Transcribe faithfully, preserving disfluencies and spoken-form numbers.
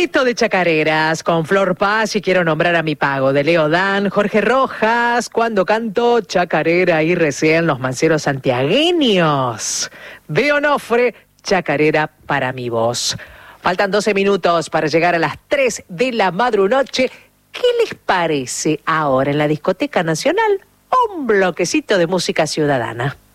Resto de chacareras con Flor Paz y Quiero nombrar a mi pago de Leo Dan, Jorge Rojas, Cuando canto chacarera y recién Los manceros santiagueños de Onofre, Chacarera para mi voz. Faltan doce minutos para llegar a las tres de la madrunoche. ¿Qué les parece ahora en la Discoteca Nacional un bloquecito de música ciudadana?